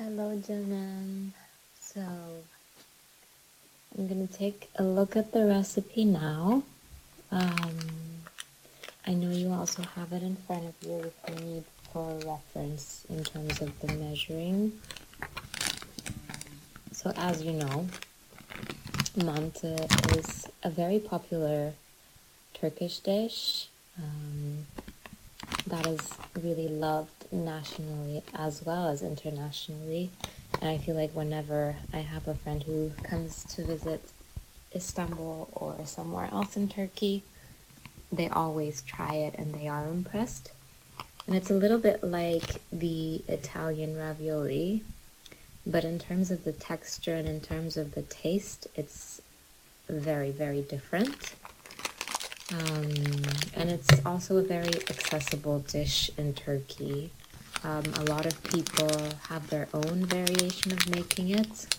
Hello, Janan. So, I'm gonna take a look at the recipe now. Um, I know you also have it in front of you if you need for reference in terms of the measuring. So, as you know, mantı is a very popular Turkish dish that is really loved nationally as well as internationally. And I feel like whenever I have a friend who comes to visit Istanbul or somewhere else in Turkey, they always try it and they are impressed. And it's a little bit like the Italian ravioli, but in terms of the texture and in terms of the taste, it's very, very different. And it's also a very accessible dish in Turkey. A lot of people have their own variation of making it.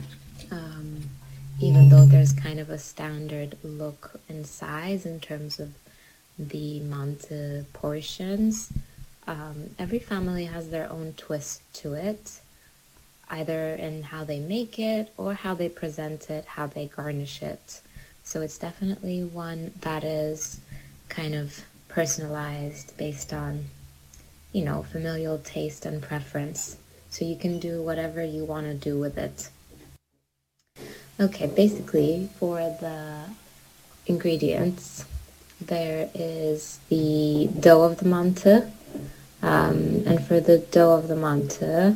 Even though there's kind of a standard look and size in terms of the mantı portions, every family has their own twist to it, either in how they make it or how they present it, how they garnish it. So it's definitely one that is kind of personalized based on, familial taste and preference. So you can do whatever you want to do with it. Okay, basically, for the ingredients, there is the dough of the mantı. And for the dough of the mantı,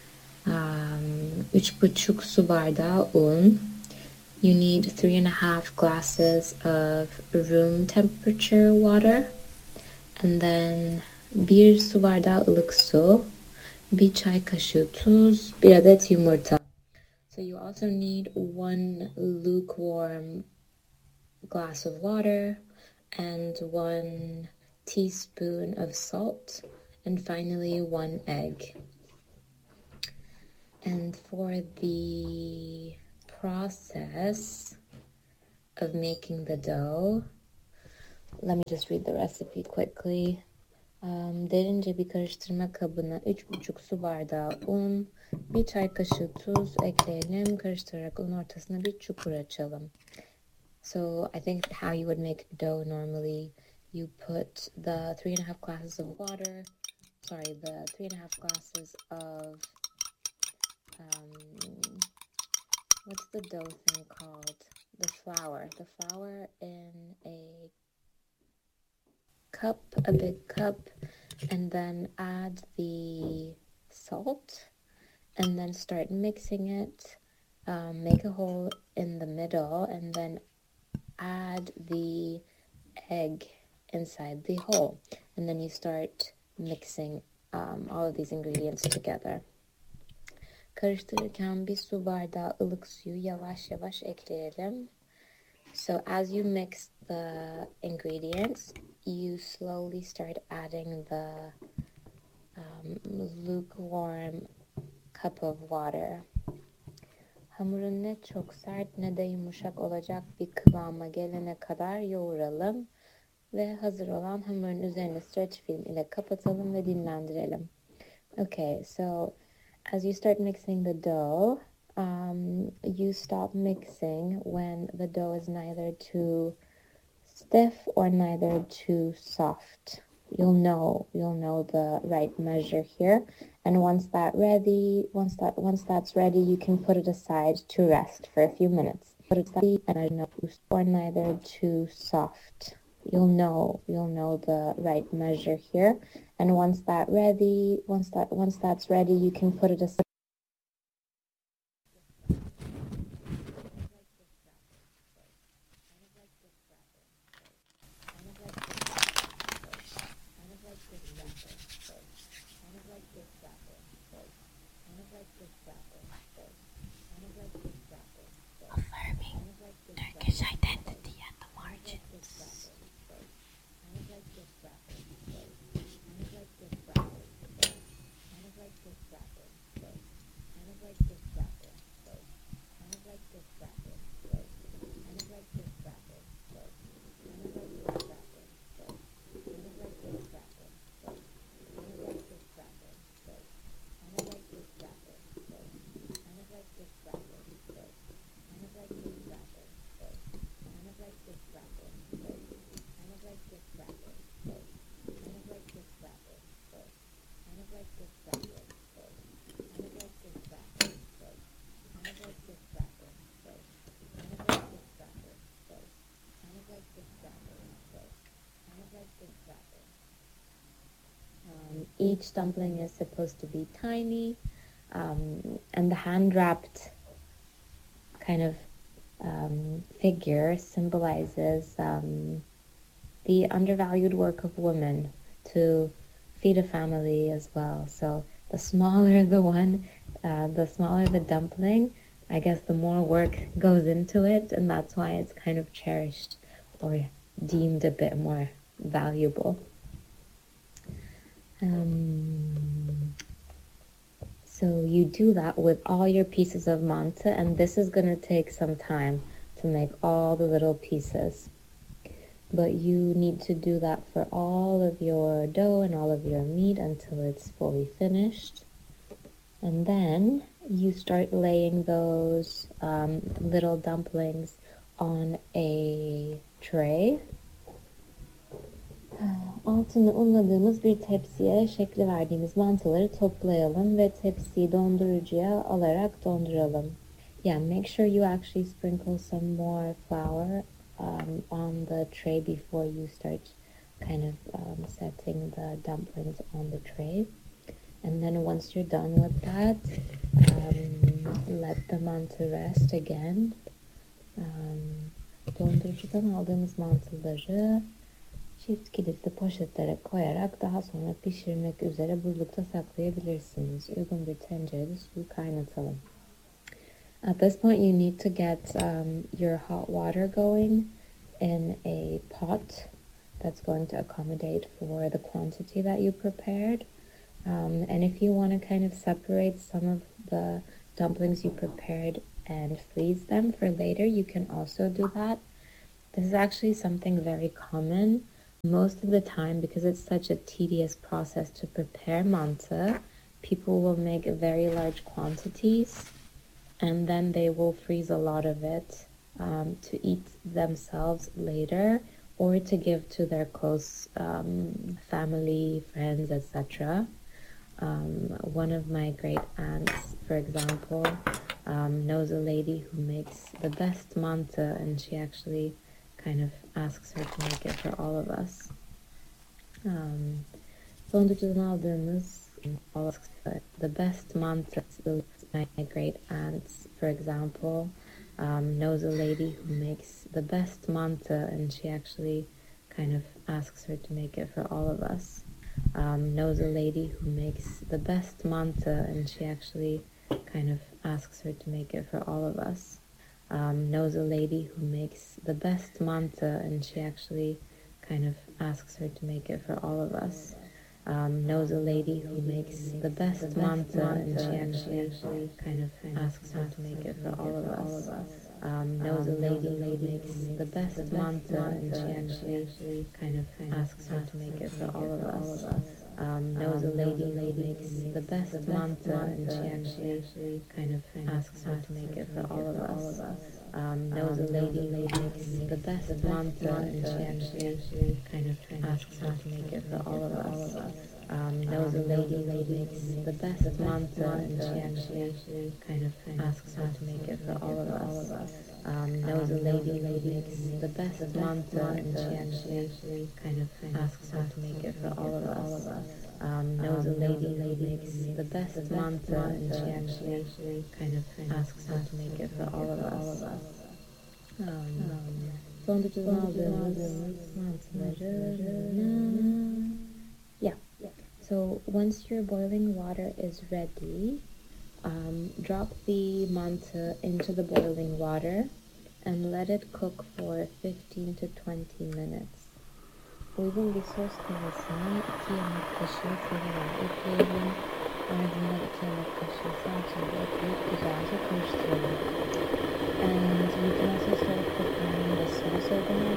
3,5 su bardağı un. You need 3.5 glasses of room temperature water. And then 1 su bardağı ılık su. 1 çay kaşığı tuz. 1 adet yumurta. So you also need 1 lukewarm glass of water and 1 teaspoon of salt, and finally 1 egg. And for the process of making the dough, let me just read the recipe quickly. Derince bir karıştırma kabına 3,5 su bardağı un, 1 çay kaşığı tuz ekleyelim. Karıştırarak un ortasına bir çukur açalım. So I think how you would make dough normally, you put the 3.5 glasses of water, the 3.5 glasses of, what's the dough thing called? The flour in a cup, a big cup, and then add the salt, and then start mixing it. Make a hole in the middle, and then add the egg inside the hole, and then you start mixing all of these ingredients together. Karıştırırken 1 su bardağı ılık suyu yavaş yavaş ekleyelim. So as you mix the ingredients, you slowly start adding the lukewarm cup of water. Hamurun ne çok sert ne de yumuşak olacak bir kıvama gelene kadar yoğuralım. Ve hazır olan hamurun üzerine stretch film ile kapatalım ve dinlendirelim. Okay, so as you start mixing the dough, you stop mixing when the dough is neither too stiff or neither too soft. You'll know the right measure here. And once that's ready, you can put it aside to rest for a few minutes. Put it aside and or neither too soft. You'll know the right measure here. And once that's ready, you can put it aside. Affirming Turkish identity at the margins. each dumpling is supposed to be tiny, and the hand-wrapped kind of figure symbolizes the undervalued work of women to feed a family as well. So the smaller the one, the smaller the dumpling, I guess the more work goes into it, and that's why it's kind of cherished or deemed a bit more valuable. So you do that with all your pieces of mantı, and this is going to take some time to make all the little pieces. But you need to do that for all of your dough and all of your meat until it's fully finished. And then you start laying those little dumplings on a tray. Altını unladığımız bir tepsiye şekli verdiğimiz mantıları toplayalım ve tepsiyi dondurucuya alarak donduralım. Yeah, make sure you actually sprinkle some more flour on the tray before you start kind of setting the dumplings on the tray. And then once you're done with that, let the mantı rest again. Dondurucudan aldığımız mantıları çift kilitli poşetlere koyarak daha sonra pişirmek üzere buzlukta saklayabilirsiniz. Uygun bir tencerede suyu kaynatalım. At this point, you need to get your hot water going in a pot that's going to accommodate for the quantity that you prepared. And if you want to kind of separate some of the dumplings you prepared and freeze them for later, you can also do that. This is actually something very common. Most of the time, because it's such a tedious process to prepare mantı, people will make very large quantities and then they will freeze a lot of it to eat themselves later or to give to their close family, friends, etc. One of my great aunts, for example, knows a lady who makes the best mantı, and she actually kind of asks her to make it for all of us. Dondurucudan aldığımız the best mantı. My great aunts, for example, knows a lady who makes the best mantı, and she actually kind of asks her to make it for all of us. Knows a lady who makes the best mantı, and she actually kind of asks her to make it for all of us. Knows a lady who makes the best mantı, and she actually kind of asks her to make it for all of us. Knows a lady who makes the best mantı, and she actually kind of asks her to make it for all of us. Knows a lady who makes the best mantı, and she actually kind of asks her to make it for all of us. Knows a lady who makes the best mantı, and she actually kind of asks her to make it for all of us. Knows a lady who makes the best mantı, and she actually kind of asks her to make it for all of us. Knows a lady who makes the best mantı, and she actually kind of asks her to make it for all of us. Knows a lady who makes the best mantı, and she actually kind of asks her to make it for all of us. Knows a lady who makes the best mantı, and she actually kind of asks her to make it for all of us. Dondurucudan aldığımız mantıları. Yeah. So once your boiling water is ready, drop the mantı into the boiling water and let it cook for 15 to 20 minutes. Uygun bir sos tavasına 2 yemek kaşığı tereyağı ekleyelim. Ardından 2 yemek kaşığı salçayı ekleyip güzelce karıştıralım. And you can also start preparing the sauce over